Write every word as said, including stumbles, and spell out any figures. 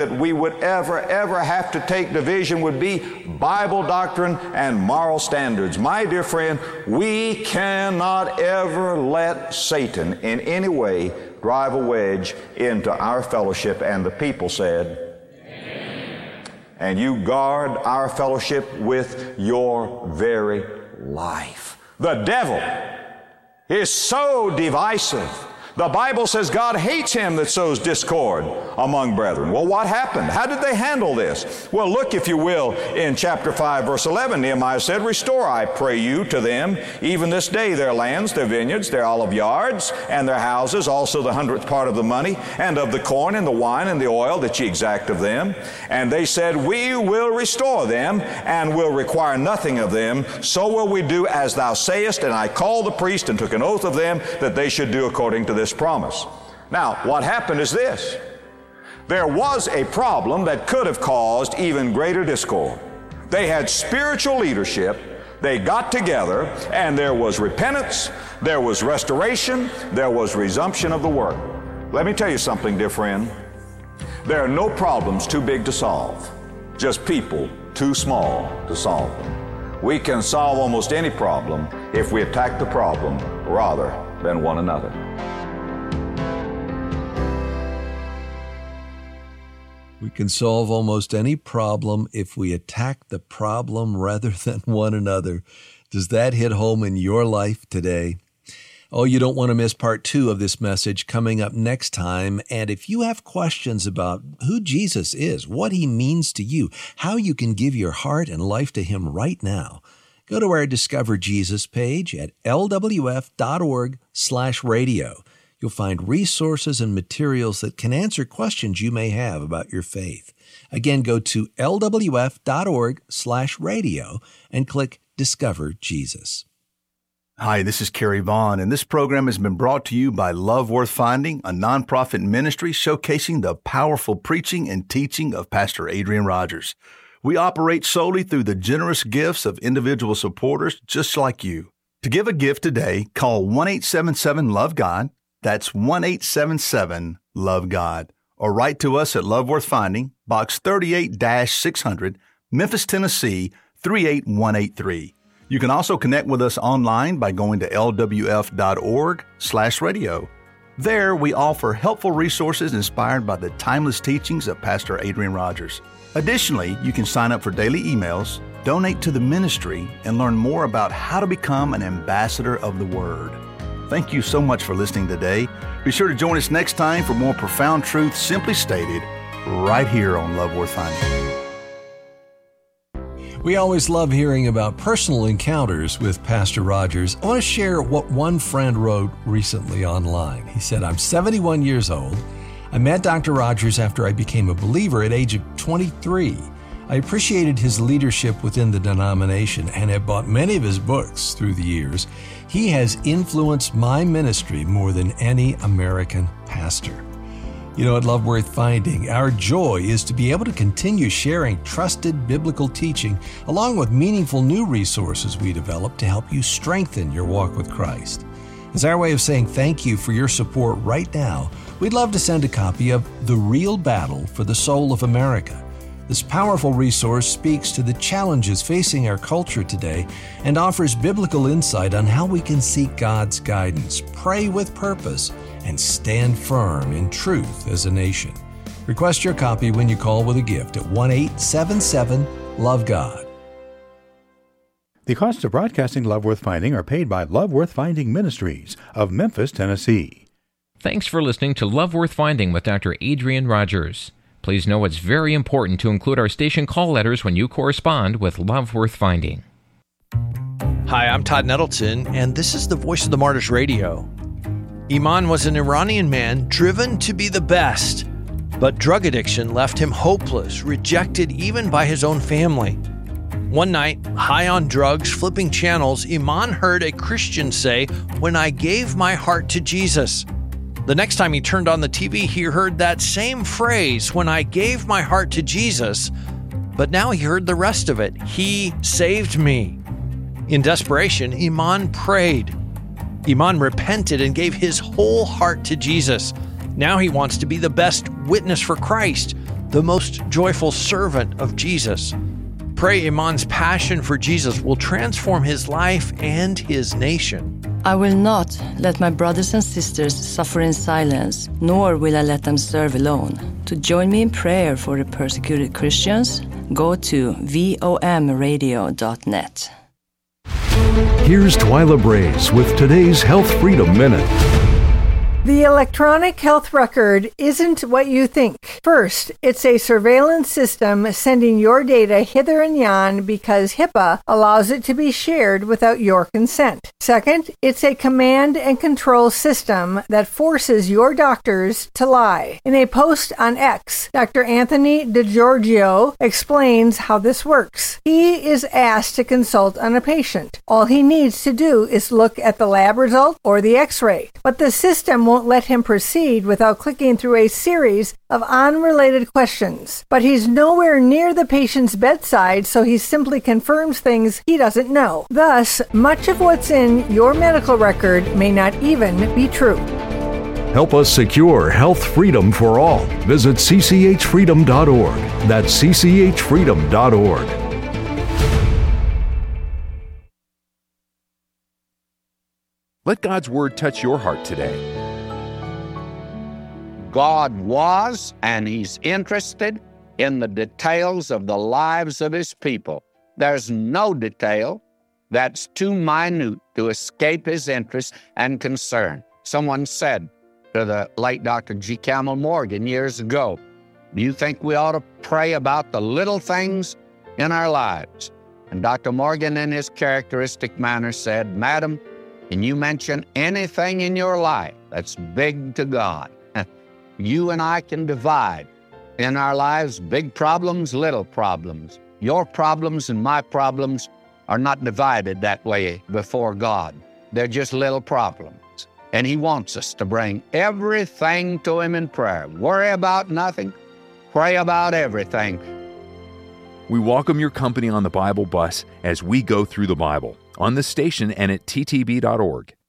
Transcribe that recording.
that we would ever, ever have to take division would be Bible doctrine and moral standards. My dear friend, we cannot ever let Satan in any way drive a wedge into our fellowship. And the people said, amen. And you guard our fellowship with your very life. The devil is so divisive. The Bible says God hates him that sows discord among brethren. Well, what happened? How did they handle this? Well, look, if you will, in chapter five, verse eleven, Nehemiah said, "Restore, I pray you, to them, even this day, their lands, their vineyards, their olive yards, and their houses, also the hundredth part of the money, and of the corn, and the wine, and the oil that ye exact of them." And they said, "We will restore them, and will require nothing of them. So will we do as thou sayest." And I called the priest and took an oath of them that they should do according to this promise. Now, what happened is this. There was a problem that could have caused even greater discord. They had spiritual leadership. They got together, and there was repentance, there was restoration, there was resumption of the work. Let me tell you something, dear friend. There are no problems too big to solve, just people too small to solve them. We can solve almost any problem if we attack the problem rather than one another. We can solve almost any problem if we attack the problem rather than one another. Does that hit home in your life today? Oh, you don't want to miss part two of this message coming up next time. And if you have questions about who Jesus is, what he means to you, how you can give your heart and life to him right now, go to our Discover Jesus page at L W F dot org slash radio. You'll find resources and materials that can answer questions you may have about your faith. Again, go to L W F dot org slash radio and click Discover Jesus. Hi, this is Kerry Vaughn, and this program has been brought to you by Love Worth Finding, a nonprofit ministry showcasing the powerful preaching and teaching of Pastor Adrian Rogers. We operate solely through the generous gifts of individual supporters just like you. To give a gift today, call one eight seven seven love God. That's one eight seven seven love God. Or write to us at Love Worth Finding, Box thirty-eight six hundred, Memphis, Tennessee, three eight one eight three. You can also connect with us online by going to L W F dot org slash radio. There, we offer helpful resources inspired by the timeless teachings of Pastor Adrian Rogers. Additionally, you can sign up for daily emails, donate to the ministry, and learn more about how to become an ambassador of the Word. Thank you so much for listening today. Be sure to join us next time for more profound truth simply stated right here on Love Worth Finding. We always love hearing about personal encounters with Pastor Rogers. I want to share what one friend wrote recently online. He said, "I'm seventy-one years old. I met Doctor Rogers after I became a believer at age of twenty-three. I appreciated his leadership within the denomination and have bought many of his books through the years. He has influenced my ministry more than any American pastor." You know, at Love Worth Finding, our joy is to be able to continue sharing trusted biblical teaching along with meaningful new resources we develop to help you strengthen your walk with Christ. As our way of saying thank you for your support right now, we'd love to send a copy of The Real Battle for the Soul of America. This powerful resource speaks to the challenges facing our culture today and offers biblical insight on how we can seek God's guidance, pray with purpose, and stand firm in truth as a nation. Request your copy when you call with a gift at one eight seven seven love God. The costs of broadcasting Love Worth Finding are paid by Love Worth Finding Ministries of Memphis, Tennessee. Thanks for listening to Love Worth Finding with Doctor Adrian Rogers. Please know it's very important to include our station call letters when you correspond with Love Worth Finding. Hi, I'm Todd Nettleton, and this is the Voice of the Martyrs Radio. Iman was an Iranian man driven to be the best, but drug addiction left him hopeless, rejected even by his own family. One night, high on drugs, flipping channels, Iman heard a Christian say, "When I gave my heart to Jesus." The next time he turned on the T V, he heard that same phrase, "When I gave my heart to Jesus," but now he heard the rest of it, "He saved me." In desperation, Iman prayed. Iman repented and gave his whole heart to Jesus. Now he wants to be the best witness for Christ. the most joyful servant of Jesus. Pray Iman's passion for Jesus will transform his life and his nation. I will not let my brothers and sisters suffer in silence, nor will I let them serve alone. To join me in prayer for the persecuted Christians, go to vom radio dot net. Here's Twyla Brace with today's Health Freedom Minute. The electronic health record isn't what you think. First, it's a surveillance system sending your data hither and yon because HIPAA allows it to be shared without your consent. Second, it's a command and control system that forces your doctors to lie. In a post on X, Doctor Anthony DiGiorgio explains how this works. He is asked to consult on a patient. All he needs to do is look at the lab result or the X-ray, but the system won't let him proceed without clicking through a series of unrelated questions. But he's nowhere near the patient's bedside, so he simply confirms things he doesn't know. Thus, much of what's in your medical record may not even be true. Help us secure health freedom for all. Visit c c h freedom dot org. That's c c h freedom dot org. Let God's Word touch your heart today. God was, and He's interested in the details of the lives of His people. There's no detail that's too minute to escape His interest and concern. Someone said to the late Doctor G. Campbell Morgan years ago, do you think we ought to pray about the little things in our lives? And Doctor Morgan, in his characteristic manner, said, Madam, can you mention anything in your life that's big to God? You and I can divide in our lives big problems, little problems. Your problems and my problems are not divided that way before God. They're just little problems. And He wants us to bring everything to Him in prayer. Worry about nothing, pray about everything. We welcome your company on the Bible bus as we go through the Bible on the station and at t t b dot org.